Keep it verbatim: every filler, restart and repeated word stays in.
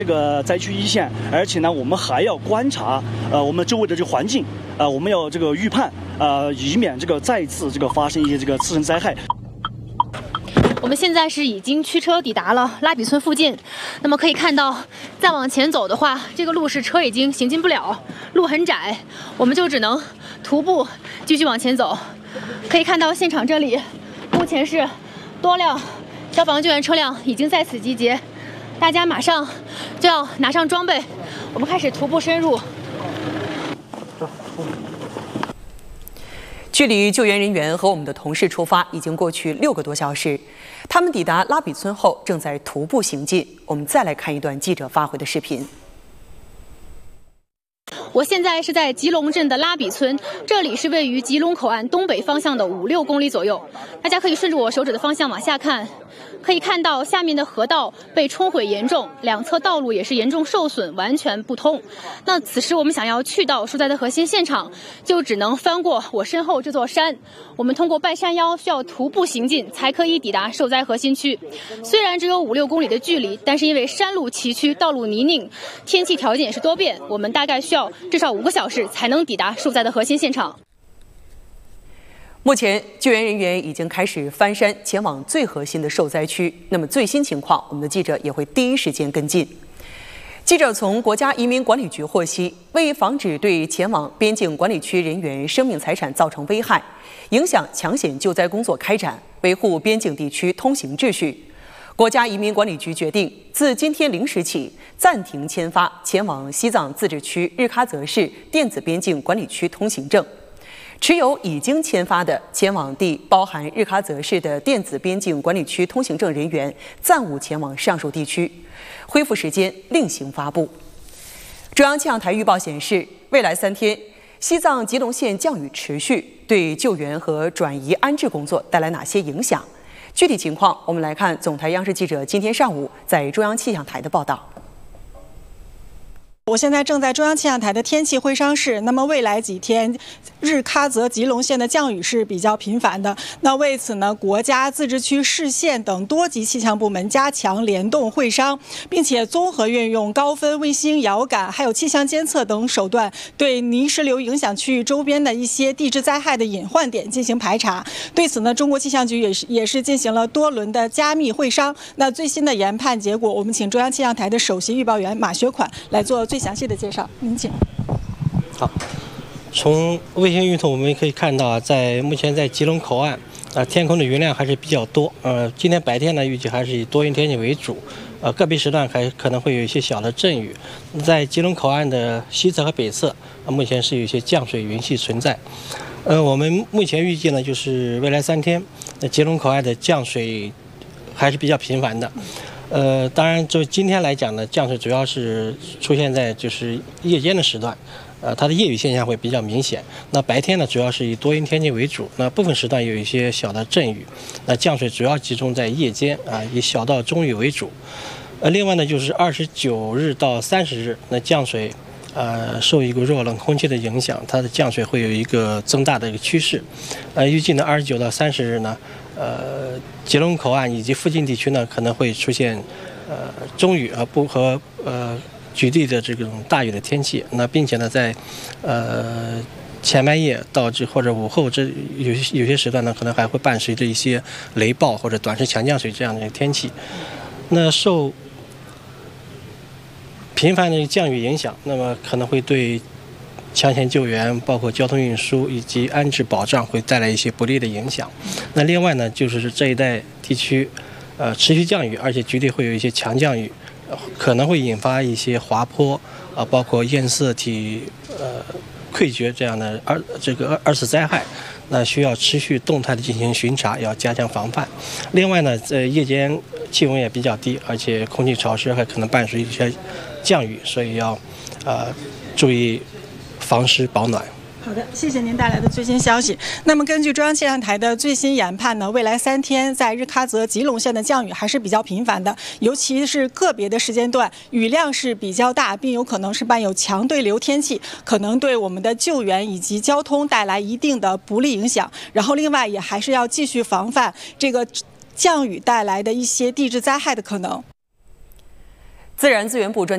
这个灾区一线，而且呢，我们还要观察呃我们周围的这个环境，呃，我们要这个预判，呃，以免这个再次这个发生一些这个次生灾害。 我们现在是已经驱车抵达了拉比村附近，那么可以看到，再往前走的话，这个路是车已经行进不了，路很窄，我们就只能徒步继续往前走。可以看到现场这里，目前是多辆消防救援车辆已经在此集结，大家马上就要拿上装备，我们开始徒步深入。 距离救援人员和我们的同事出发已经过去六个多小时，他们抵达拉比村后正在徒步行进。我们再来看一段记者发回的视频。 我现在是在吉隆镇的拉比村，这里是位于吉隆口岸东北方向的五六公里左右。大家可以顺着我手指的方向往下看，可以看到下面的河道被冲毁严重，两侧道路也是严重受损，完全不通。那此时我们想要去到受灾的核心现场，就只能翻过我身后这座山。我们通过半山腰需要徒步行进，才可以抵达受灾核心区。虽然只有五六公里的距离，但是因为山路崎岖，道路泥泞，天气条件也是多变，我们大概需要 至少五个小时才能抵达受灾的核心现场。 目前，救援人员已经开始翻山前往最核心的受灾区。那么最新情况，我们的记者也会第一时间跟进。记者从国家移民管理局获悉，为防止对前往边境管理区人员生命财产造成危害，影响抢险救灾工作开展，维护边境地区通行秩序。 国家移民管理局决定，自今天零时起暂停签发前往西藏自治区日喀则市电子边境管理区通行证。持有已经签发的前往地包含日喀则市的电子边境管理区通行证人员，暂勿前往上述地区。恢复时间另行发布。中央气象台预报显示，未来三天，西藏吉隆县降雨持续，对救援和转移安置工作带来哪些影响？ 具体情况，我们来看总台央视记者今天上午在中央气象台的报道。 我现在正在中央气象台的天气会商室。那么未来几天，日喀则吉隆县的降雨是比较频繁的。那为此呢，国家、自治区、市县等多级气象部门加强联动会商，并且综合运用高分卫星遥感、还有气象监测等手段，对泥石流影响区域周边的一些地质灾害的隐患点进行排查。对此呢，中国气象局也是也是进行了多轮的加密会商。那最新的研判结果，我们请中央气象台的首席预报员马学款来做最详细的介绍，您请。 好，从卫星云图我们可以看到，在目前在吉隆口岸，啊、呃，天空的云量还是比较多。呃，今天白天呢，预计还是以多云天气为主，呃，个别时段还可能会有一些小的阵雨。在吉隆口岸的西侧和北侧，呃、目前是有一些降水云系存在。呃，我们目前预计呢，就是未来三天，那吉隆口岸的降水还是比较频繁的。 呃，当然，就今天来讲呢，降水主要是出现在就是夜间的时段，呃，它的夜雨现象会比较明显。那白天呢，主要是以多云天气为主，那部分时段有一些小的阵雨。那降水主要集中在夜间啊，以小到中雨为主。呃，另外呢，就是二十九日到三十日，那降水，呃，受一股弱冷空气的影响，它的降水会有一个增大的一个趋势。呃，预计呢，二十九到三十日呢。 呃，吉隆口岸以及附近地区呢，可能会出现呃中雨和不和呃局地的这种大雨的天气。那并且呢，在呃前半夜到这或者午后这有些有些时段呢，可能还会伴随着一些雷暴或者短时强降水这样的天气。那受频繁的降雨影响，那么可能会对 抢险救援，包括交通运输以及安置保障，会带来一些不利的影响。那另外呢，就是这一带地区，呃，持续降雨，而且局地会有一些强降雨，呃、可能会引发一些滑坡啊、呃，包括堰塞体呃溃决这样的二这个二次灾害。那需要持续动态的进行巡查，要加强防范。另外呢，在夜间气温也比较低，而且空气潮湿，还可能伴随一些降雨，所以要呃注意 防湿保暖。 好的，谢谢您带来的最新消息。那么，根据中央气象台的最新研判呢，未来三天在日喀则吉隆县的降雨还是比较频繁的，尤其是个别的时间段雨量是比较大，并有可能是伴有强对流天气，可能对我们的救援以及交通带来一定的不利影响。然后，另外也还是要继续防范这个降雨带来的一些地质灾害的可能。 自然资源部专